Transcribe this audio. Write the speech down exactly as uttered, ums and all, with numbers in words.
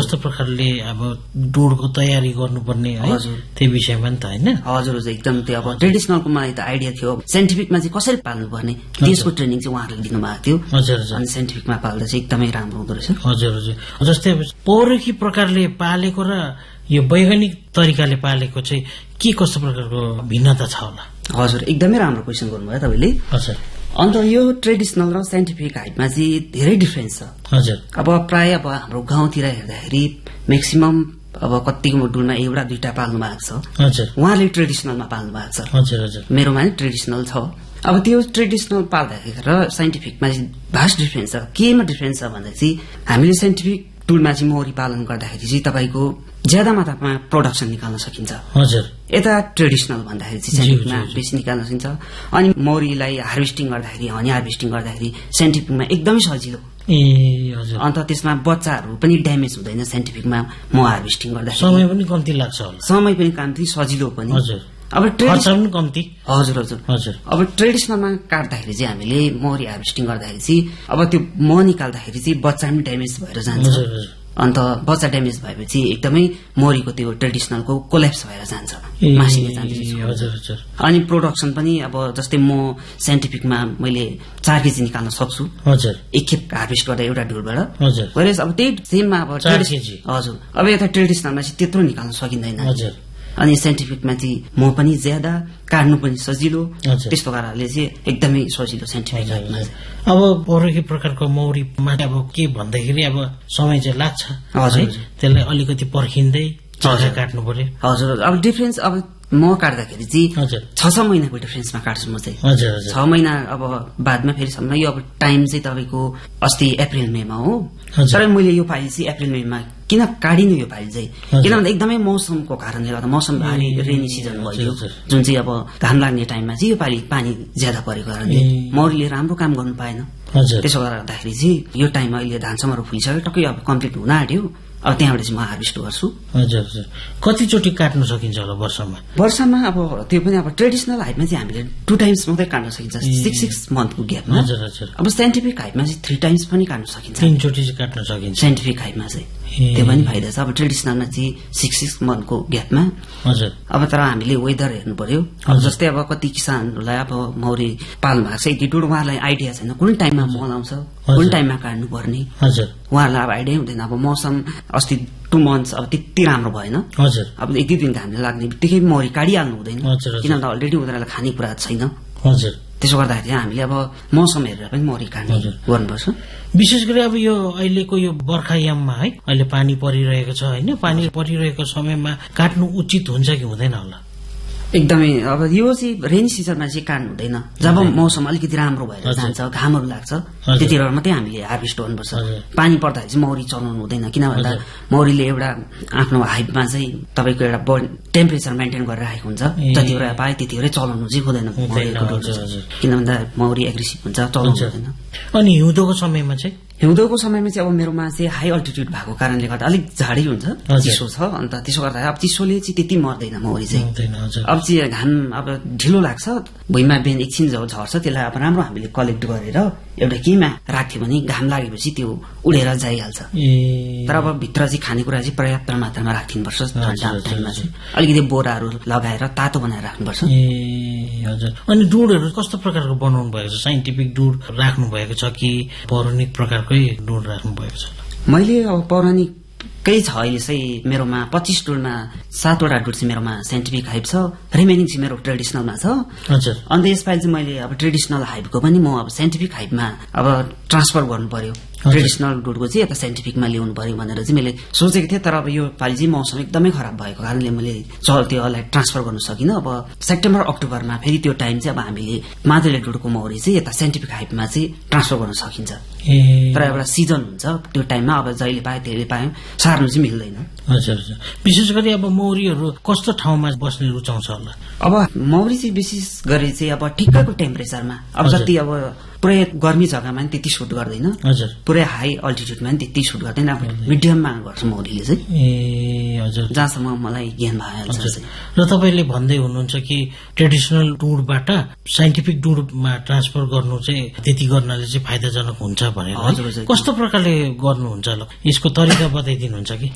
कस्तो प्रकारले अब डुडको तयारी गर्नुपर्ने है त्यो विषयमा नि त हैन? हजुर हजुर एकदम त्यो अब ट्रेडिसनलको मलाई त आइडिया थियो। साइन्टिफिकमा चाहिँ कसरी पाल्नुपर्ने त्यसको ट्रेनिङ चाहिँ उहाँहरूले दिनुभएको थियो। हजुर हजुर। अनि साइन्टिफिकमा पाल्दा चाहिँ एकदमै राम्रो हुँदो रहेछ। हजुर हजुर। जस्तै पौरखी प्रकारले पालेको र यो वैज्ञानिक तरिकाले पालेको चाहिँ के कस्तो प्रकारको भिन्नता छ होला? हजुर एकदमै राम्रो क्वेसन गर्नुभयो तपाईँले। हजुर। अन्त यो ट्रेडिसनल र साइन्टिफिक हाइटमा चाहिँ धेरै डिफरेन्स छ। हजुर। अब प्राय अब हाम्रो गाउँतिर हेर्दाखेरि म्याक्सिमम अब कतिको डुलमा एउटा दुईटा पाल्नु भएको छ। हजुर। उहाँले ट्रेडिसनलमा पाल्नु भएको छ। हजुर हजुर। मेरोमा नि ट्रेडिसनल छ। अब त्यो ट्रेडिसनल पाल्दाखेरि र साइन्टिफिकमा चाहिँ भास्ट डिफरेन्स छ। केमा डिफरेन्स छ भन्दा चाहिँ हामीले साइन्टिफिक टुलमा चाहिँ मौरी पालन गर्दाखेरि चाहिँ तपाईँको ज्यादा मात्रामा प्रोडक्सन निकाल्न सकिन्छ। हजुर। यता ट्रेडिसनल भन्दाखेरि चाहिँ साइन्टिफिकमा बेसी निकाल्न सकिन्छ। अनि मौरीलाई हार्भेस्टिङ गर्दाखेरि हनी हार्भेस्टिङ गर्दाखेरि साइन्टिफिकमा एकदमै सजिलो। ए हजुर। अन्त त्यसमा बच्चाहरू पनि ड्यामेज हुँदैन साइन्टिफिकमा म हार्भेस्टिङ गर्दाखेरि। समय पनि कम्ती लाग्छ होला। समय पनि कम्ती, सजिलो पनि। हजुर। अब खर्च पनि कम्ती। हजुर हजुर हजुर। अब ट्रेडिसनलमा काट्दाखेरि चाहिँ हामीले मौरी हार्भेस्टिङ गर्दाखेरि चाहिँ अब त्यो म निकाल्दाखेरि चाहिँ बच्चा पनि ड्यामेज भएर जान्छ। अन्त बच्चा ड्यामेज भएपछि एकदमै मौरीको त्यो ट्रेडिसनलको कोल्याप्स भएर जान्छ, मासिने जान्छ। अनि प्रोडक्सन पनि अब जस्तै म साइन्टिफिकमा मैले चार केजी निकाल्न सक्छु एक खेप हार्भेस्ट गर्दा एउटा ढुलबाट। अब त्यही सेममा अब हजुर अब यता ट्रेडिसनलमा चाहिँ त्यत्रो निकाल्न सकिँदैन। अनि साइन्टिफिकमा चाहिँ म पनि ज्यादा, काट्नु पनि सजिलो, त्यस्तो कारणले चाहिँ एकदमै सजिलो साइन्टिफिक हाइटमा। अब पौरखी प्रकारको मौरीमा अब के भन्दाखेरि अब समय चाहिँ लाग्छ, त्यसलाई अलिकति पर्खिँदै काट्नु पर्यो। हजुर अब डिफरेन्स अब म काट्दाखेरि चाहिँ छ छ महिनाको डिफरेन्समा काट्छु म चाहिँ। छ महिना अब बादमा फेरि सम्म यो अब टाइम चाहिँ तपाईँको अस्ति अप्रिल मेमा हो। तर मैले यो पालि चाहिँ अप्रिल मेमा किन काटिनु यो पालि चाहिँ किन भन्दा एकदमै मौसमको कारणले गर्दा मौसम भारी रेनी सिजन भयो जुन चाहिँ अब घाम लाग्ने टाइममा चाहिँ यो पालि पानी ज्यादा परेको कारणले मौरीले राम्रो काम गर्नु पाएन। त्यसो गर्दाखेरि चाहिँ यो टाइममा अहिले धान समारोह फुलिसक्यो, टक्कै अब कम्प्लिट हुन आँट्यो। अब त्यहाँबाट चाहिँ म हार्भेस्ट गर्छु। हजुर हजुर। कतिचोटि काट्न सकिन्छ होला वर्षमा? वर्षमा अब त्यो पनि अब ट्रेडिसनल हाइटमा चाहिँ हामीले टु टाइम्स मात्रै काट्न सकिन्छ, सिक्स सिक्स मन्थको ग्यापमा। हजुर हजुर। अब साइन्टिफिक हाइटमा चाहिँ थ्री टाइम्स पनि काट्न सकिन्छ। तीनचोटि चाहिँ काट्न सकिन्छ साइन्टिफिक हाइटमा चाहिँ, त्यो पनि फाइदा छ। अब ट्रेडिसनलमा चाहिँ सिक्स सिक्स मन्थको ग्यापमा। हजुर। अब तर हामीले वेदर हेर्नु पर्यो। अब जस्तै अब कति किसानहरूलाई अब मौरी पाल्नु भएको छ, एक दुईवटा उहाँहरूलाई आइडिया छैन कुन टाइममा मल आउँछ, कुन टाइममा काट्नु पर्ने। हजुर। उहाँहरूलाई अब आइडिया हुँदैन। अब मौसम अस्ति टु मन्थ्स अब त्यति राम्रो भएन। हजुर। अब एक दुई दिन घामले लाग्ने बित्तिकै मौरी काटिहाल्नु हुँदैन, किनभने अलरेडी उनीहरूलाई खानेकुरा छैन। हजुर। त्यसो गर्दाखेरि हामीले अब मौसम हेरेर पनि मौरी काट्ने गर्नुपर्छ। विशेष गरी अब यो अहिलेको यो बर्खायाममा है, अहिले पानी परिरहेको छ होइन, पानी परिरहेको समयमा काट्नु उचित हुन्छ कि हुँदैन होला? एकदमै अब यो चाहिँ रेनी सिजनमा चाहिँ काट्नु हुँदैन। जब मौसम अलिकति राम्रो भएर जान्छ, घामहरू लाग्छ, त्यति बेला मात्रै हामीले हार्भेस्ट गर्नुपर्छ। पानी पर्दाखेरि चाहिँ मौरी चलाउनु हुँदैन, किन भन्दा मौरीले एउटा आफ्नो हाइटमा चाहिँ तपाईँको एउटा बडी टेम्परेचर मेन्टेन गरेर राखेको हुन्छ, जति बेला पाए त्यति बेलै चलाउनु चाहिँ हुँदैन। किन भन्दा मौरी एग्रेसिभ हुन्छ, चलाउनु हुँदैन। अनि हिउँदोको समयमा चाहिँ हिउँदोको समयमा चाहिँ अब मेरोमा चाहिँ हाई अल्टिट्युड भएको कारणले गर्दा अलिक झाडी हुन्छ, चिसो छ। अन्त त्यसो गर्दा अब चिसोले चाहिँ त्यति मर्दैन मौरी चाहिँ। अब चाहिँ घाम अब ढिलो लाग्छ, भुइँमा बिहान एकछिन झर्छ, त्यसलाई अब राम्रो हामीले कलेक्ट गरेर एउटा केहीमा राख्यो भने घाम लागेपछि त्यो उडेर जाइहाल्छ। तर अब भित्र चाहिँ खानेकुरा चाहिँ पर्याप्त मात्रामा राखिदिनुपर्छ। ठन्डा टाइममा चाहिँ अलिकति बोराहरू लगाएर तातो बनाएर राख्नुपर्छ। ए हजुर। अनि डुडहरू कस्तो प्रकारको बनाउनु भएको छ? साइन्टिफिक डुड राख्नु भएको छ कि पौराणिक प्रकारकै डुड राख्नु भएको छ? मैले अब पौराणिक केही छ अहिले चाहिँ मेरोमा पच्चीस डुलमा सातवटा डुल चाहिँ मेरोमा साइन्टिफिक हाइप छ, रिमेनिङ चाहिँ मेरो ट्रेडिसनलमा छ। हजुर। अन्त यसपालि चाहिँ मैले अब ट्रेडिसनल हाइपको पनि म अब साइन्टिफिक हाइपमा अब ट्रान्सफर गर्नु पर्यो। ट्रेडिसनल डुडको चाहिँ यता साइन्टिफिकमा ल्याउनु पर्यो भनेर चाहिँ मैले सोचेको थिएँ। तर अब यो पालि चाहिँ मौसम एकदमै खराब भएको कारणले मैले चल त्योलाई ट्रान्सफर गर्नु सकिनँ। अब सेप्टेम्बर अक्टोबरमा फेरि त्यो टाइम चाहिँ अब हामीले मादले डुडको मौरी चाहिँ यता साइन्टिफिक हाइपमा चाहिँ ट्रान्सफर गर्न सकिन्छ। तर एउटा सिजन हुन्छ त्यो टाइममा, अब जहिले पाए त्यसले पाए सार्नु चाहिँ मिल्दैन। हजुर हजुर। विशेष गरी अब मौरीहरू कस्तो ठाउँमा बस्ने रुचाउँछ होला? अब मौरी चाहिँ विशेष गरी चाहिँ अब ठिक्कको टेम्परेचरमा, अब जति अब पुरै गर्मी जग्गामा पनि त्यति सुट गर्दैन, पुरै हाई अल्टिट्युडमा पनि त्यति सुट गर्दैन, अब मिडियममा गर्छ मौरीले चाहिँ। ए हजुर। जहाँसम्म मलाई ज्ञान भइहाल्छ। र तपाईँले भन्दै हुनुहुन्छ कि ट्रेडिसनल डुडबाट साइन्टिफिक डुडमा ट्रान्सफर गर्नु चाहिँ त्यति गर्नाले चाहिँ फाइदाजनक हुन्छ भनेर। कस्तो प्रकारले गर्नुहुन्छ ल? यसको तरिका बताइदिनुहुन्छ कि?